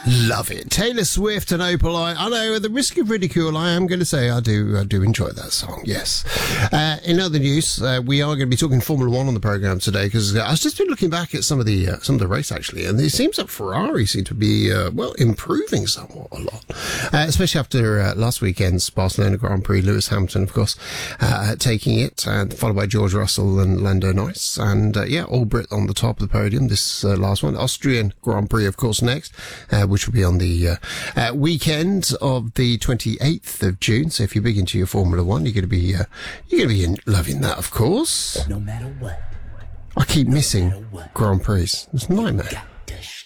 Love it. Taylor Swift and Opal. I know, at the risk of ridicule, I am going to say I do enjoy that song, yes. In other news, we are going to be talking Formula One on the programme today, because I was just been looking back at some of the race, actually, and it seems that Ferrari seem to be, improving somewhat a lot. Especially after last weekend's Barcelona Grand Prix, Lewis Hamilton, of course, taking it, followed by George Russell and Lando Norris, and all Brit on the top of the podium, this last one. Austrian Grand Prix, of course, next, which will be on the weekend of the 28th of June. So if you're big into your Formula One, you're going to be loving that, of course. No matter what. I keep missing Grand Prix. It's a nightmare. Got to